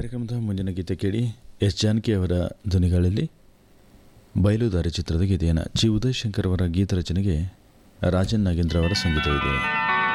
ಕಾರ್ಯಕ್ರಮದ ಮುಂದಿನ ಗೀತೆ ಕೇಳಿ. ಎಸ್ ಜಾನಕಿ ಅವರ ಧ್ವನಿಗಳಲ್ಲಿ ಬಯಲುದಾರಿ ಚಿತ್ರದ ಗೀತೆಯನ್ನು ಜಿ ಉದಯಶಂಕರ್ ಅವರ ಗೀತ ರಚನೆಗೆ ರಾಜನ್ ನಾಗೇಂದ್ರ ಅವರ ಸಂಗೀತವಿದೆ.